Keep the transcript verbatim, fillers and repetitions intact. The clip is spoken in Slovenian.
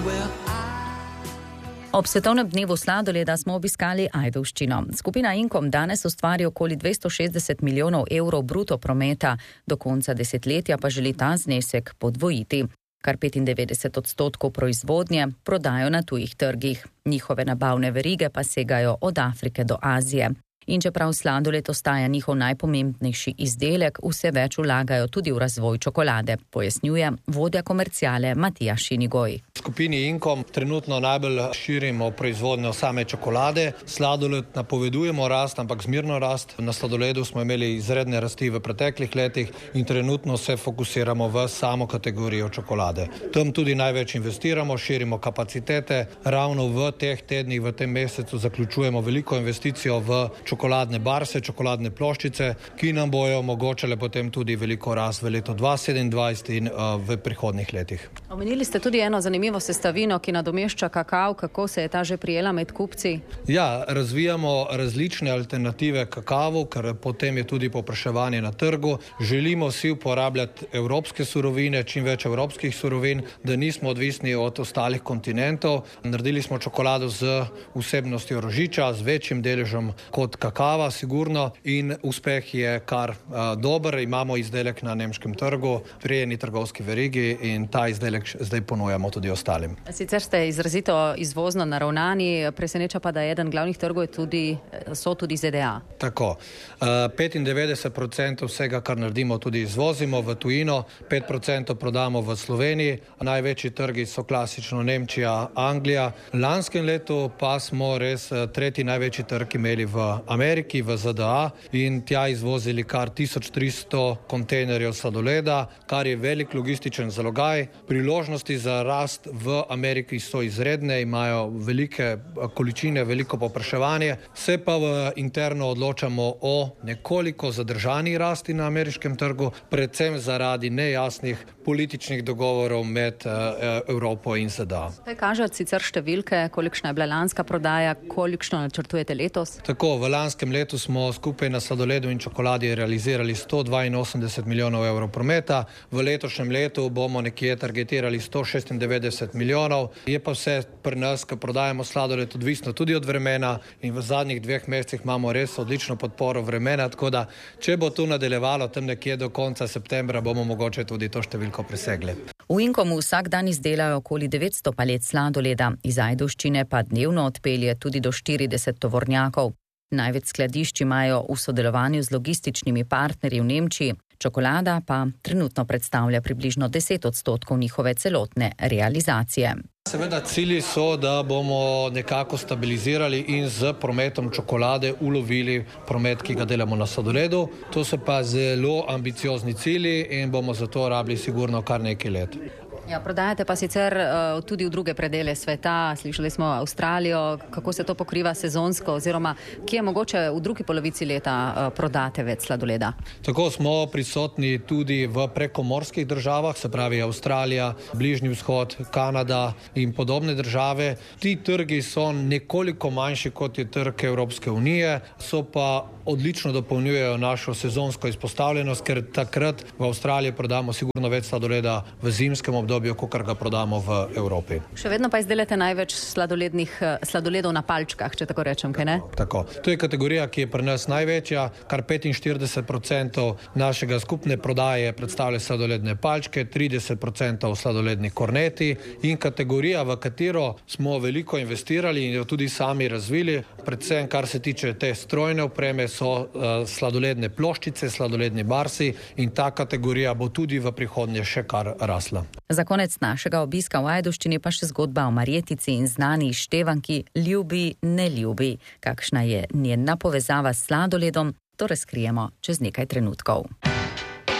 Ob svetovnem dnevu sladoleda smo obiskali Ajdovščino. Skupina Inkom danes ustvari okoli dvesto šestdeset milijonov evrov bruto prometa, do konca desetletja pa želi ta znesek podvojiti. Kar petindevetdeset odstotkov proizvodnje prodajo na tujih trgih. Njihove nabavne verige pa segajo od Afrike do Azije. In čeprav sladoled ostaja njihov najpomembnejši izdelek, vse več vlagajo tudi v razvoj čokolade, pojasnjuje vodja komerciale Matija Šinigoj. V skupini Inkom trenutno najbolj širimo proizvodnjo same čokolade. Sladoled napovedujemo rast, ampak zmirno rast. Na sladoledu smo imeli izredne rasti v preteklih letih in trenutno se fokusiramo v samo kategorijo čokolade. Tam tudi največ investiramo, širimo kapacitete. Ravno v teh tednih, v tem mesecu zaključujemo veliko investicijo v čokoladne barse, čokoladne ploščice, ki nam bojo omogočale potem tudi veliko rast v letu dva tisoč sedemnajst in uh, v prihodnjih letih. Omenili ste tudi eno zanimivo sestavino, ki nadomešča kakav. Kako se je ta že prijela med kupci? Ja, razvijamo različne alternative kakavu, ker potem je tudi povpraševanje na trgu. Želimo si uporabljati evropske surovine, čim več evropskih surovin, da nismo odvisni od ostalih kontinentov. Naredili smo čokolado z vsebnostjo rožiča, z večjim deležem kot kakava, sigurno, in uspeh je kar uh, dober. Imamo izdelek na nemškem trgu, prijeni trgovski verigi in ta izdelek zdaj ponujamo tudi ostalim. Sicer ste izrazito izvozno naravnani, preseneča pa, da eden glavnih trgov je tudi, so tudi Z D A. Tako. Uh, petindevetdeset procentov vsega, kar naredimo, tudi izvozimo v tujino, pet procentov prodamo v Sloveniji. Največji trgi so klasično Nemčija, Anglija. Lanskem letu pa smo res tretji največji trg imeli v Ameriki, v Z D A in tja izvozili kar tisoč tristo kontejnerjev sladoleda, kar je velik logističen zalogaj. Priložnosti za rast v Ameriki so izredne, imajo velike količine, veliko povpraševanje. Se pa v interno odločamo o nekoliko zadržani rasti na ameriškem trgu, predvsem zaradi nejasnih političnih dogovorov med uh, Evropo in Z D A. Kaj kažejo sicer številke, kolikšna je bila lanska prodaja, kolikšno načrtujete letos? Tako, v lanskem letu smo skupaj na sladoledu in čokoladi realizirali sto dvainosemdeset milijonov evrov prometa, v letošnjem letu bomo nekje targetirali sto šestindevetdeset milijonov. Je pa vse pri nas, ko prodajamo sladoled, odvisno tudi od vremena in v zadnjih dveh mesecih imamo res odlično podporo vremena, tako da če bo tu nadaljevalo tam nekje do konca septembra, bomo mogoče tudi to številko presegli. V Inkomu vsak dan izdelajo okoli devetsto palet sladoleda, iz Ajdovščine pa dnevno odpelje tudi do štirideset tovornjakov. Največ skladišč imajo v sodelovanju z logističnimi partnerji v Nemčiji, čokolada pa trenutno predstavlja približno deset odstotkov njihove celotne realizacije. Seveda cilji so, da bomo nekako stabilizirali in z prometom čokolade ulovili promet, ki ga delamo na sladoledu. To so pa zelo ambiciozni cilji in bomo zato rabili sigurno kar nekaj let. Ja, prodajate pa sicer uh, tudi v druge predele sveta, slišali smo Avstralijo, kako se to pokriva sezonsko oziroma kje je mogoče v drugi polovici leta uh, prodate več sladoleda? Tako smo prisotni tudi v prekomorskih državah, se pravi Avstralija, Bližnji vzhod, Kanada in podobne države. Ti trgi so nekoliko manjši kot je trg Evropske unije, so pa odlično dopolnjujejo našo sezonsko izpostavljenost, ker takrat v Avstraliji prodamo sigurno več sladoleda v zimskem obdobju, kakor ga prodamo v Evropi. Še vedno pa izdelate največ sladolednih sladoledov na palčkah, če tako rečem, kaj ne? Tako. To je kategorija, ki je pri nas največja, kar petinštirideset procentov našega skupne prodaje predstavlja sladoledne palčke, trideset procentov sladoledni korneti in kategorija, v katero smo veliko investirali in jo tudi sami razvili, predvsem kar se tiče te strojne opreme, so uh, sladoledne ploščice, sladoledni barsi in ta kategorija bo tudi v prihodnje še kar rasla. Za konec našega obiska v Ajdovščini pa še zgodba o Marjetici in znani Števanki Ljubi, ne ljubi. Kakšna je njena povezava s sladoledom, to razkrijemo čez nekaj trenutkov.